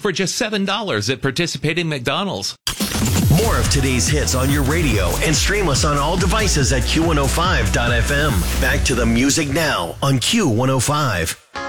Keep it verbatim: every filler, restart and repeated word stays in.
for just seven dollars at participating McDonald's. More of today's hits on your radio and stream us on all devices at Q one oh five dot F M. Back to the music now on Q one oh five.